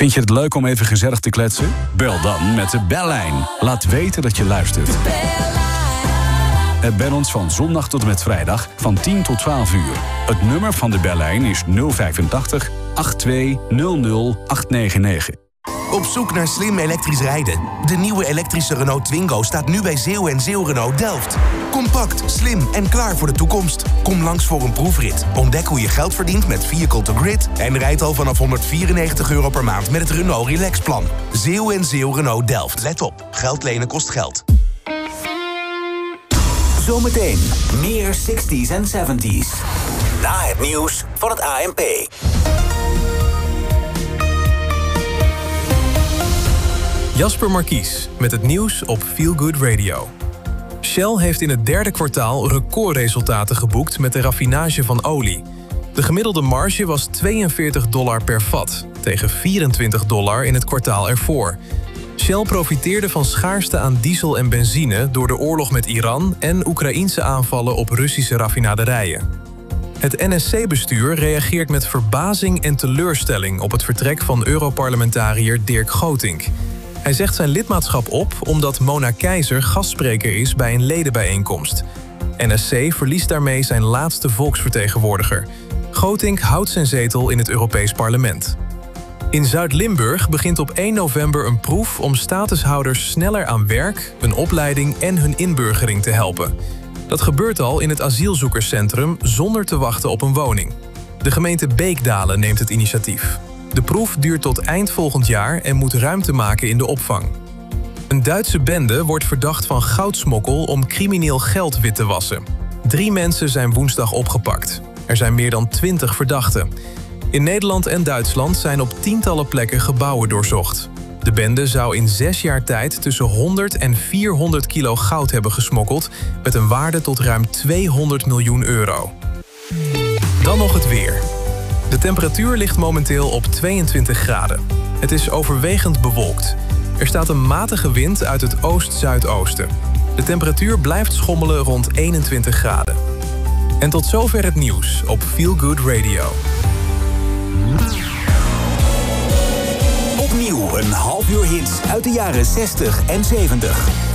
Vind je het leuk om even gezellig te kletsen? Bel dan met de bellijn. Laat weten dat je luistert. Bel ons van zondag tot en met vrijdag van 10 tot 12 uur. Het nummer van de bellijn is 085 8200 899. Op zoek naar slim elektrisch rijden? De nieuwe elektrische Renault Twingo staat nu bij Zeeuw en Zeeuw Renault Delft. Compact, slim en klaar voor de toekomst. Kom langs voor een proefrit. Ontdek hoe je geld verdient met Vehicle to Grid en rijd al vanaf €194 per maand met het Renault Relax Plan. Zeeuw en Zeeuw Renault Delft. Let op, geld lenen kost geld. Zometeen meer 60s en 70s. Na het nieuws van het ANP. Jasper Markies met het nieuws op Feel Good Radio. Shell heeft in het derde kwartaal recordresultaten geboekt met de raffinage van olie. De gemiddelde marge was $42 per vat, tegen $24 in het kwartaal ervoor. Shell profiteerde van schaarste aan diesel en benzine door de oorlog met Iran en Oekraïense aanvallen op Russische raffinaderijen. Het NSC-bestuur reageert met verbazing en teleurstelling op het vertrek van Europarlementariër Dirk Gootink. Hij zegt zijn lidmaatschap op omdat Mona Keizer gastspreker is bij een ledenbijeenkomst. NSC verliest daarmee zijn laatste volksvertegenwoordiger. Gootink houdt zijn zetel in het Europees Parlement. In Zuid-Limburg begint op 1 november een proef om statushouders sneller aan werk, een opleiding en hun inburgering te helpen. Dat gebeurt al in het asielzoekerscentrum zonder te wachten op een woning. De gemeente Beekdalen neemt het initiatief. De proef duurt tot eind volgend jaar en moet ruimte maken in de opvang. Een Duitse bende wordt verdacht van goudsmokkel om crimineel geld wit te wassen. 3 mensen zijn woensdag opgepakt. Er zijn meer dan 20 verdachten. In Nederland en Duitsland zijn op tientallen plekken gebouwen doorzocht. De bende zou in 6 jaar tijd tussen 100 en 400 kilo goud hebben gesmokkeld, met een waarde tot ruim €200 miljoen. Dan nog het weer. De temperatuur ligt momenteel op 22 graden. Het is overwegend bewolkt. Er staat een matige wind uit het oost-zuidoosten. De temperatuur blijft schommelen rond 21 graden. En tot zover het nieuws op Feel Good Radio. Opnieuw een half uur hits uit de jaren 60 en 70.